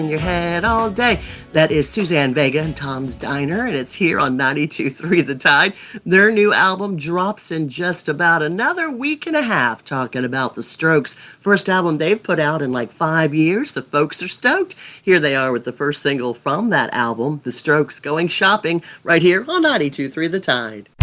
in your head all day. That is Suzanne Vega and Tom's Diner, and it's here on 92.3 The Tide. Their new album drops in just about another week and a half, talking about the Strokes. First album they've put out in like 5 years. The folks are stoked. Here they are with the first single from that album, The Strokes, Going Shopping, right here on 92.3 The Tide.